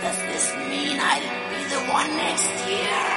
Does this mean I'll be the one next year?